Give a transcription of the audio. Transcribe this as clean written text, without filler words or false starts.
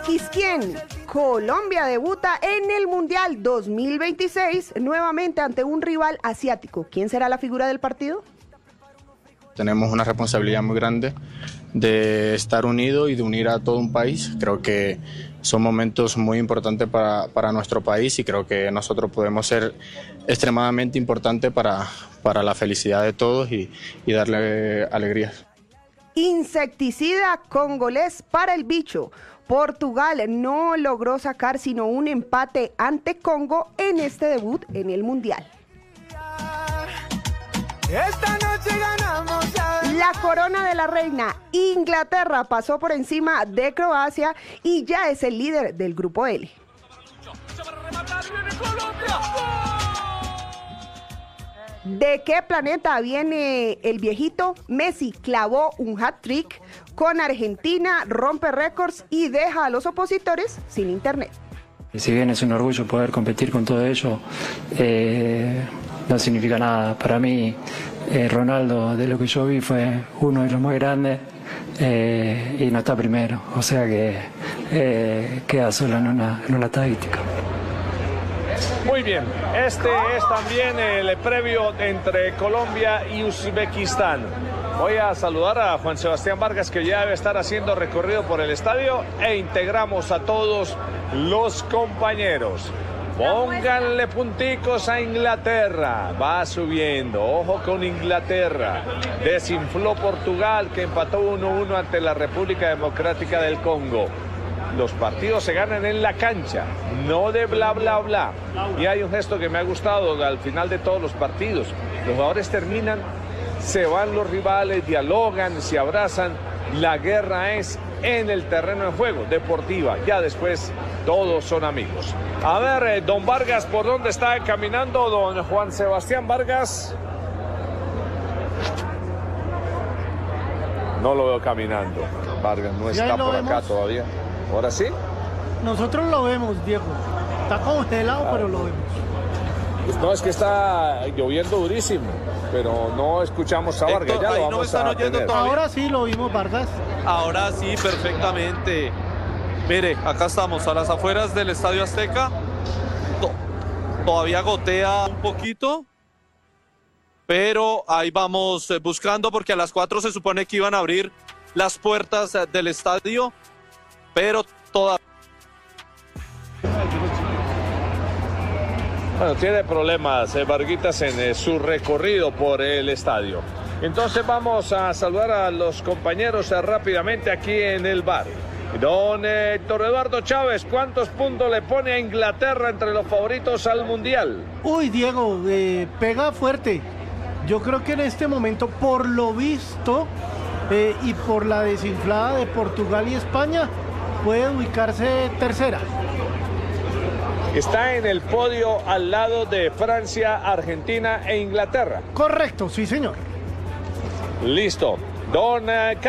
Uzbekistán. Colombia debuta en el Mundial 2026 nuevamente ante un rival asiático. ¿Quién será la figura del partido? Tenemos una responsabilidad muy grande de estar unidos y de unir a todo un país. Creo que son momentos muy importantes para nuestro país y creo que nosotros podemos ser extremadamente importantes para la felicidad de todos y darle alegrías. Insecticida congolés para el bicho. Portugal no logró sacar sino un empate ante Congo en este debut en el Mundial. Esta noche ganamos. La corona de la reina, Inglaterra pasó por encima de Croacia y ya es el líder del grupo L. ¿De qué planeta viene el viejito? Messi clavó un hat-trick con Argentina, rompe récords y deja a los opositores sin internet. Si bien es un orgullo poder competir con todo ello, no significa nada. Para mí, Ronaldo, de lo que yo vi, fue uno de los más grandes y no está primero. O sea que queda solo en una estadística. Muy bien, este es también el previo entre Colombia y Uzbekistán. Voy a saludar a Juan Sebastián Vargas, que ya debe estar haciendo recorrido por el estadio, e integramos a todos los compañeros. Pónganle punticos a Inglaterra, va subiendo, ojo con Inglaterra. Desinfló Portugal, que empató 1-1 ante la República Democrática del Congo. Los partidos se ganan en la cancha, no de bla bla bla. Y hay un gesto que me ha gustado al final de todos los partidos. Los jugadores terminan, se van los rivales, dialogan, se abrazan. La guerra es en el terreno de juego, deportiva. Ya después todos son amigos. A ver, don Vargas, ¿por dónde está caminando don Juan Sebastián Vargas? No lo veo caminando. Vargas no está por acá todavía. ¿Ahora sí? Nosotros lo vemos, Diego. Está congelado, pero lo vemos. No, es que está lloviendo durísimo, pero no escuchamos a Vargas. Héctor, ya lo ahí no me vamos están a oyendo tener. todavía. Ahora sí lo vimos, Vargas. Ahora sí, perfectamente. Mire, acá estamos a las afueras del Estadio Azteca. Todavía gotea un poquito, pero ahí vamos buscando, porque a las 4 se supone que iban a abrir las puertas del estadio, pero todavía... Bueno, tiene problemas Varguitas en su recorrido por el estadio. Entonces vamos a saludar a los compañeros rápidamente aquí en el bar. Don Héctor Eduardo Chávez, ¿cuántos puntos le pone a Inglaterra entre los favoritos al Mundial? Uy, Diego, pega fuerte. Yo creo que en este momento, por lo visto, y por la desinflada de Portugal y España, puede ubicarse tercera. Está en el podio al lado de Francia, Argentina e Inglaterra. Correcto, sí, señor. Listo. Don